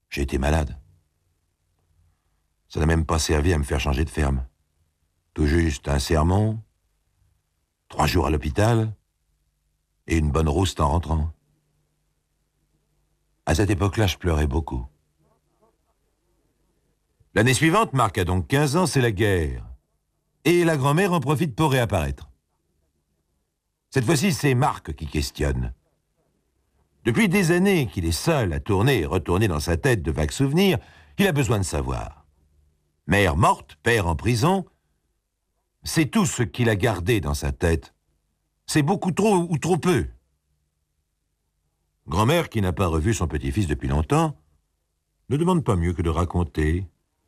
J'ai été malade. Ça n'a même pas servi à me faire changer de ferme. Tout juste un sermon, 3 jours à l'hôpital et une bonne rouste en rentrant. À cette époque-là, je pleurais beaucoup. L'année suivante, Marc a donc 15 ans, c'est la guerre. Et la grand-mère en profite pour réapparaître. Cette fois-ci, c'est Marc qui questionne. Depuis des années qu'il est seul à tourner et retourner dans sa tête de vagues souvenirs, il a besoin de savoir. Mère morte, père en prison, c'est tout ce qu'il a gardé dans sa tête. C'est beaucoup trop ou trop peu. Grand-mère, qui n'a pas revu son petit-fils depuis longtemps, ne demande pas mieux que de raconter.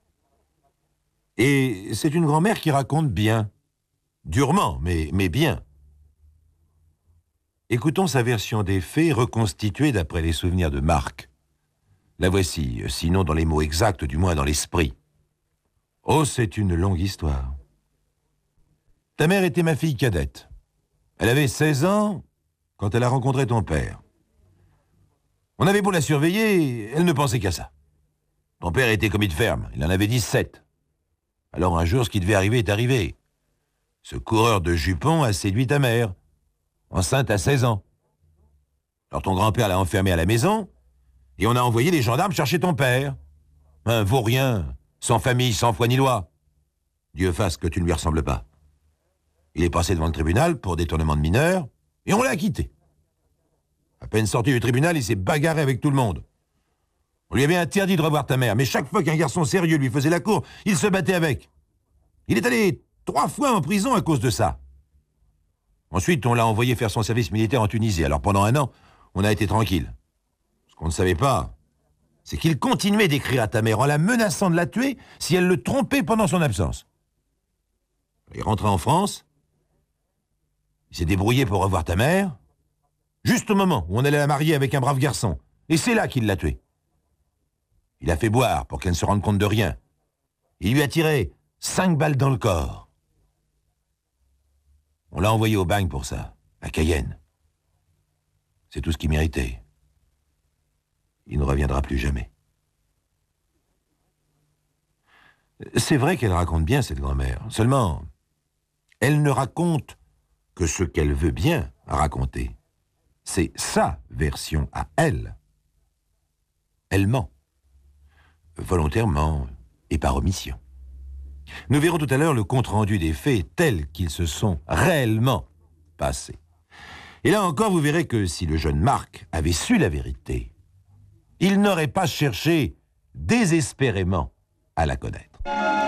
Et c'est une grand-mère qui raconte bien. Durement, mais bien. Écoutons sa version des faits reconstituée d'après les souvenirs de Marc. La voici, sinon dans les mots exacts, du moins dans l'esprit. Oh, c'est une longue histoire. Ta mère était ma fille cadette. Elle avait 16 ans quand elle a rencontré ton père. On avait beau la surveiller, elle ne pensait qu'à ça. Ton père était commis de ferme, il en avait 17. Alors un jour, ce qui devait arriver est arrivé. Ce coureur de jupons a séduit ta mère, enceinte à 16 ans. Alors ton grand-père l'a enfermée à la maison, et on a envoyé les gendarmes chercher ton père. Un vaurien, sans famille, sans foi ni loi. Dieu fasse que tu ne lui ressembles pas. Il est passé devant le tribunal pour détournement de mineurs, et on l'a acquitté. À peine sorti du tribunal, il s'est bagarré avec tout le monde. On lui avait interdit de revoir ta mère, mais chaque fois qu'un garçon sérieux lui faisait la cour, il se battait avec. Il est allé 3 fois en prison à cause de ça. Ensuite, on l'a envoyé faire son service militaire en Tunisie. Alors pendant 1 an, on a été tranquille. Ce qu'on ne savait pas, c'est qu'il continuait d'écrire à ta mère en la menaçant de la tuer si elle le trompait pendant son absence. Il est rentré en France, il s'est débrouillé pour revoir ta mère, juste au moment où on allait la marier avec un brave garçon. Et c'est là qu'il l'a tuée. Il a fait boire pour qu'elle ne se rende compte de rien. Il lui a tiré 5 balles dans le corps. On l'a envoyé au bagne pour ça, à Cayenne. C'est tout ce qu'il méritait. Il ne reviendra plus jamais. C'est vrai qu'elle raconte bien, cette grand-mère. Seulement, elle ne raconte que ce qu'elle veut bien raconter. C'est sa version à elle. Elle ment. Volontairement et par omission. Nous verrons tout à l'heure le compte-rendu des faits tels qu'ils se sont réellement passés. Et là encore, vous verrez que si le jeune Marc avait su la vérité, il n'aurait pas cherché désespérément à la connaître.